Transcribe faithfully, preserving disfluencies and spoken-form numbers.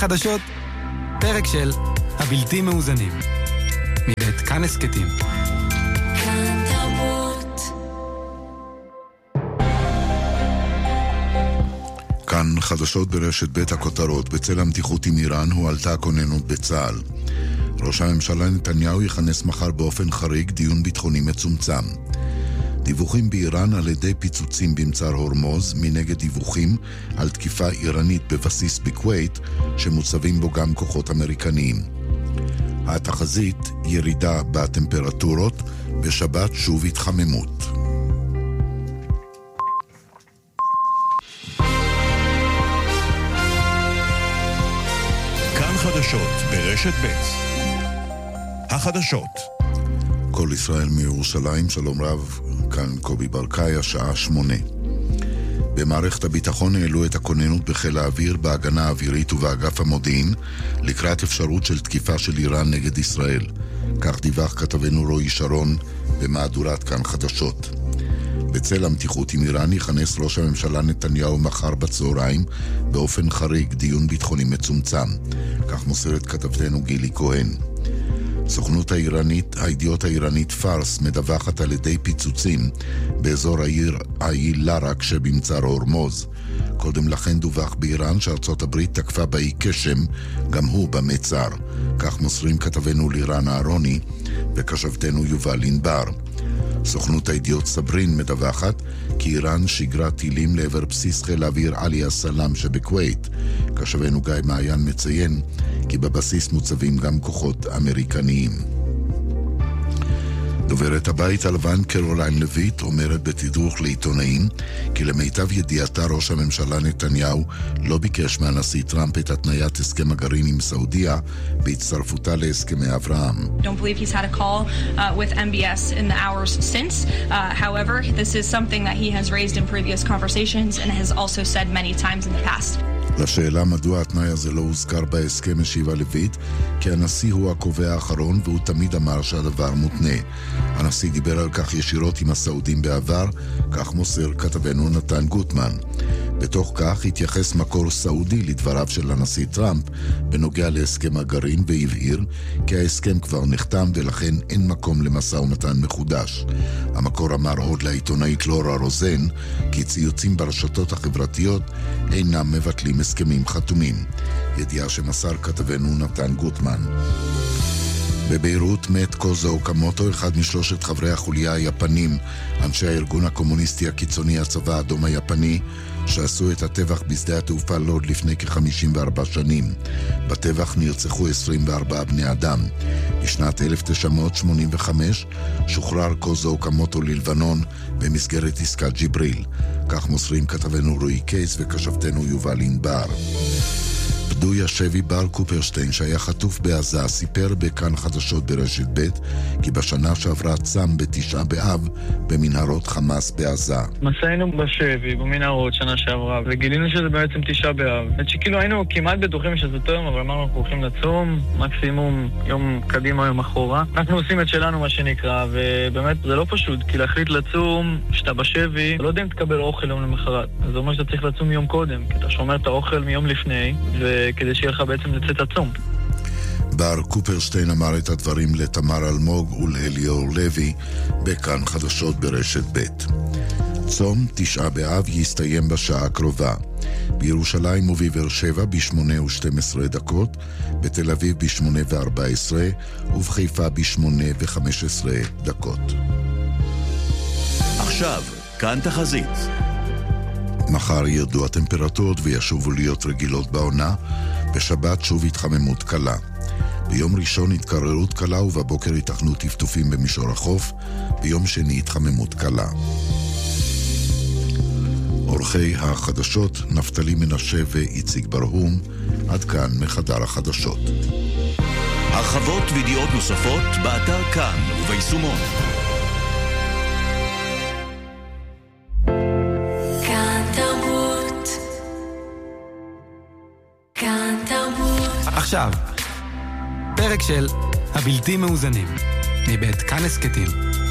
חדשות, פרק של הבלתי מאוזנים, מבית כאן הסקטים. כאן תרבות. כאן חדשות ברשת בית הכותרות. בצל המתיחות עם איראן הועלתה הכוננות בצה"ל. ראש הממשלה נתניהו יכנס מחר באופן חריג דיון ביטחוני מצומצם. דיווחים באיראן על ידי פיצוצים במצר הורמוז, מנגד דיווחים על תקיפה איראנית בבסיס בכווית, שמוצבים בו גם כוחות אמריקניים. התחזית, ירידה בטמפרטורות, בשבת שוב התחממות. כאן חדשות ברשת ב'. החדשות. כל ישראל מירושלים, שלום רב, כאן קובי ברקאי, השעה שמונה. במערכת הביטחון העלו את הכוננות בחיל האוויר, בהגנה האווירית ובאגף המודיעין, לקראת אפשרות של תקיפה של איראן נגד ישראל. כך דיווח כתבנו רועי שרון במהדורת כאן חדשות. בצל המתיחות עם איראן יכנס ראש הממשלה נתניהו מחר בצהריים באופן חריג דיון ביטחוני מצומצם. כך מוסרת כתבתנו גילי כהן. סוכנות האיראנית, הידיעות האיראנית פארס, מדווחת על ידי פיצוצים באזור העיר העיל לרק שבמצר הורמוז. קודם לכן דווח באיראן שארצות הברית תקפה באי קשם, גם הוא במצר. כך מוסרים כתבנו לירן אהרוני וכשבתנו יובל ענבר. סוכנות הידיעות סברין מדווחת כי איראן שיגרה טילים לעבר בסיס חיל האוויר עלי הסלאם שבכווית. כשבנו גיא מעיין מציין כי בבסיס מוצבים גם כוחות אמריקניים. דוברת הבית הלבן קרוליין לויט אומרת בתדרוך לעיתונאים כי למיטב ידיעתה ראש הממשלה נתניהו לא ביקש מהנשיא טראמפ את התניית הסכם הגרעין עם סעודיה בהצטרפותה להסכמי אברהם. Don't believe he's had a call uh, with M B S in the hours since. Uh, however, this is something that he has raised in previous conversations and has also said many times in the past. לשאלה מדוע התנאי הזה לא הוזכר בהסכם משיבה לויט, כי הנשיא הוא הקובע האחרון והוא תמיד אמר שהדבר מותנה. הנשיא דיבר על כך ישירות עם הסעודים בעבר, כך מוסר כתבנו נתן גוטמן. בתוך כך התייחס מקור סעודי לדבריו של הנשיא טראמפ בנוגע להסכם הגרעין והבהיר כי ההסכם כבר נחתם ולכן אין מקום למשא ומתן מחודש. המקור אמר עוד לעיתונאית לורה רוזן כי ציוצים ברשתות החברתיות אינם מבטלים הסכמים חתומים. ידיעה שמסר כתבנו נתן גוטמן. בביירות מת קוזו אוקמוטו, אחד משלושת חברי החוליה היפנים, אנשי הארגון הקומוניסטי הקיצוני הצבא האדום היפני, שעשו את הטבח בשדה התעופה לוד לפני כ-חמישים וארבע שנים. בטבח נרצחו עשרים וארבעה בני אדם. בשנת אלף תשע מאות שמונים וחמש שוחרר קוזו אוקמוטו ללבנון במסגרת עסקת ג'יבריל. כך מוסרים כתבנו רועי קייס וכשבתנו יובל ענבר. פדוי השבי בר קופרשטיין שהיה חטוף בעזה סיפר בכאן חדשות ברשת ב' כי בשנה שעברה צם בתשעה באב במנהרות חמאס בעזה. מסענו בשבי במנהרות שנה שעברה וגילינו שזה בעצם תשעה באב. שכאילו היינו כמעט בטוחים שזה טוב, אבל אמרנו אנחנו הולכים לצום מקסימום יום קדימה יום אחורה. אנחנו עושים את שלנו מה שנקרא, ובאמת זה לא פשוט כי להחליט לצום שאתה בשבי לא יודע אם תקבל אוכל יום למחרת. אז זה אומר שאתה צריך לצום יום קודם כי אתה שומר את האוכל מיום לפני ו כדי שיהיה לך בעצם לצאת הצום. בר קופרשטיין אמר את הדברים לתמר אלמוג ולאליאור לוי בכאן חדשות ברשת ב'. צום תשעה באב יסתיים בשעה הקרובה. בירושלים ובבאר שבע בשמונה ושתים עשרה דקות, בתל אביב בשמונה וארבע עשרה ובחיפה בשמונה וחמש עשרה דקות. עכשיו, כאן תחזית. מחר ירדו הטמפרטורות וישובו להיות רגילות בעונה, בשבת שוב התחממות קלה. ביום ראשון התקררות קלה ובבוקר ייתכנו טפטופים במישור החוף, ביום שני התחממות קלה. עורכי החדשות נפתלי מנשה ואיציק ברהום, עד כאן מחדר החדשות. הרחבות וידיעות נוספות באתר כאן וביישומון. עכשיו, פרק של הבלתי מאוזנים, מבית כאן הסקטים.